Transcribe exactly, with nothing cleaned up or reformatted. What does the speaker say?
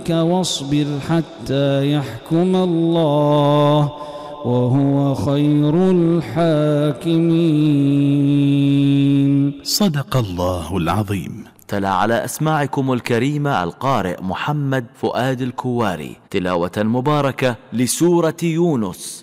واصبر حتى يحكم الله وهو خير الحاكمين. صدق الله العظيم. تلا على أسماعكم الكريمة القارئ محمد فؤاد الكواري تلاوة مباركة لسورة يونس.